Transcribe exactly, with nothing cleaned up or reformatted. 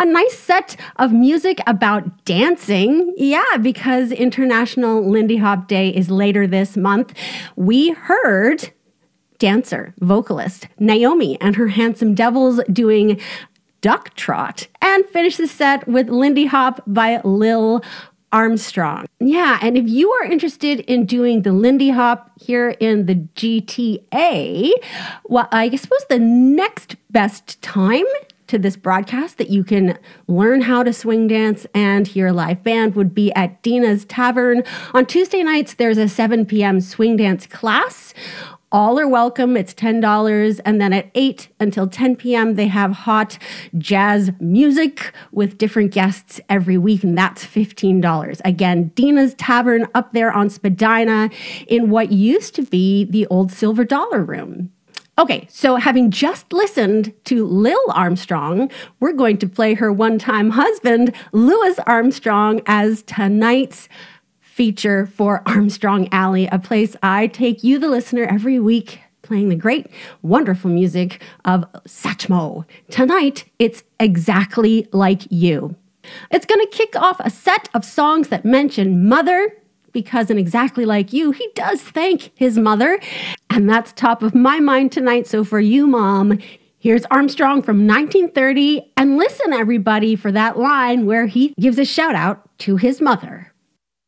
nice set of music about dancing. Yeah, because International Lindy Hop Day is later this month. We heard dancer, vocalist Naomi and her Handsome Devils doing Duck Trot, and finish the set with Lindy Hop by Lil Armstrong. Yeah, and if you are interested in doing the Lindy Hop here in the G T A, well, I suppose the next best time to this broadcast that you can learn how to swing dance and hear a live band would be at Dina's Tavern. On Tuesday nights, there's a seven p.m. swing dance class. All are welcome. It's ten dollars. And then at eight until ten p.m., they have hot jazz music with different guests every week, and that's fifteen dollars. Again, Dina's Tavern up there on Spadina in what used to be the old Silver Dollar Room. Okay, so having just listened to Lil Armstrong, we're going to play her one-time husband, Louis Armstrong, as tonight's feature for Armstrong Alley, a place I take you, the listener, every week, playing the great, wonderful music of Satchmo. Tonight, it's Exactly Like You. It's going to kick off a set of songs that mention mother, because in Exactly Like You, he does thank his mother, and that's top of my mind tonight. So for you, Mom, here's Armstrong from nineteen thirty, and listen, everybody, for that line where he gives a shout out to his mother.